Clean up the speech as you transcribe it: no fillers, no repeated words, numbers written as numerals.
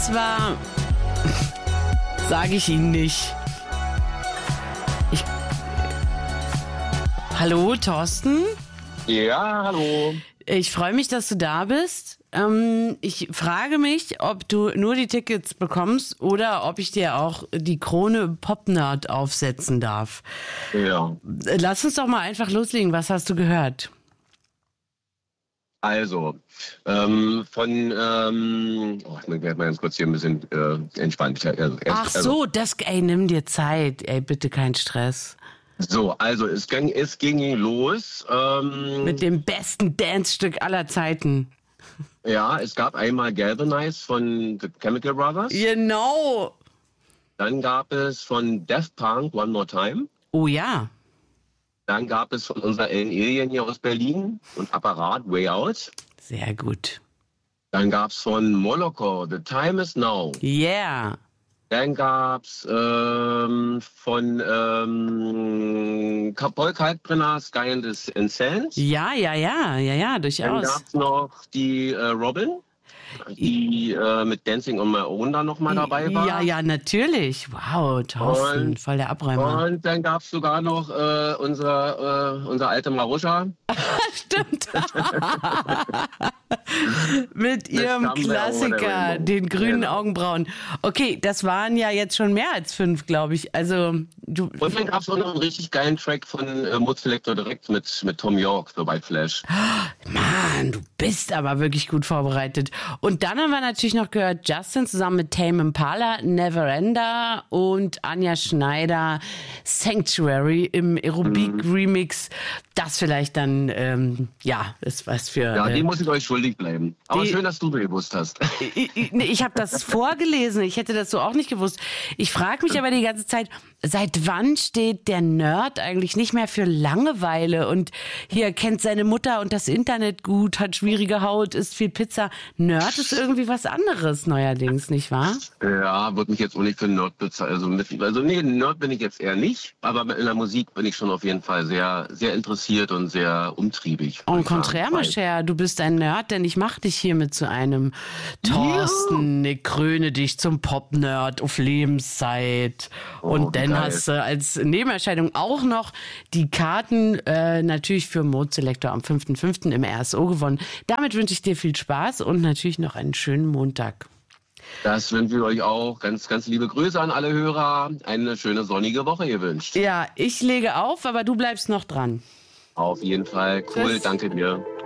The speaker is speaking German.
Zwar sage ich Ihnen nicht. Hallo, Thorsten? Ja, hallo. Ich freue mich, dass du da bist. Ich frage mich, ob du nur die Tickets bekommst oder ob ich dir auch die Krone Popnerd aufsetzen darf. Ja. Lass uns doch mal einfach loslegen. Was hast du gehört? Also, ich werde mal ganz kurz hier ein bisschen entspannt. Nimm dir Zeit. Ey, bitte kein Stress. So, also es ging los. Mit dem besten Dance-Stück aller Zeiten. Ja, es gab einmal Galvanize von The Chemical Brothers. Genau. Dann gab es von Daft Punk One More Time. Oh ja. Dann gab es von unserer Alien hier aus Berlin und Apparat Way Out. Sehr gut. Dann gab es von Moloko The Time Is Now. Yeah. Dann gab's von Paul Kalkbrenner Sky and Sense. Ja, durchaus. Dann gab's noch die Robin, die mit Dancing on My Own da nochmal dabei war. Ja, natürlich. Wow, Thorsten, voll der Abräumer. Und dann gab's sogar noch unser alte Maruscha. Stimmt. Mit ihrem Klassiker, den grünen Augenbrauen. Okay, das waren ja jetzt schon mehr als 5, glaube ich. Also Und dann gab es auch noch einen richtig geilen Track von Mood Selector direkt mit Tom York, so bei Flash. Mann, du bist aber wirklich gut vorbereitet. Und dann haben wir natürlich noch gehört, Justin zusammen mit Tame Impala, Neverender und Anja Schneider, Sanctuary im Aerobic-Remix. Das vielleicht dann, ist was für... Ja, die muss ich euch schuldig bleiben. Aber schön, dass du gewusst hast. Ich habe das vorgelesen. Ich hätte das so auch nicht gewusst. Ich frage mich aber die ganze Zeit, seit wann steht der Nerd eigentlich nicht mehr für Langeweile und hier kennt seine Mutter und das Internet gut, hat schwierige Haut, isst viel Pizza. Nerd ist irgendwie was anderes neuerdings, nicht wahr? Ja, würde mich jetzt auch nicht für Nerd bezeichnen. Nerd bin ich jetzt eher nicht, aber in der Musik bin ich schon auf jeden Fall sehr, sehr interessiert und sehr umtriebig. En contraire, ma chère, du bist ein Nerd, denn ich mache dich hiermit zu einem Thorsten. Ich kröne dich zum Pop-Nerd auf Lebenszeit. Und dann hast du als Nebenerscheinung auch noch die Karten natürlich für Mood Selector am 5.5. im RSO gewonnen. Damit wünsche ich dir viel Spaß und natürlich noch einen schönen Montag. Das wünschen wir euch auch. Ganz, ganz liebe Grüße an alle Hörer. Eine schöne sonnige Woche gewünscht. Ja, ich lege auf, aber du bleibst noch dran. Auf jeden Fall. Cool, Tschüss. Danke dir.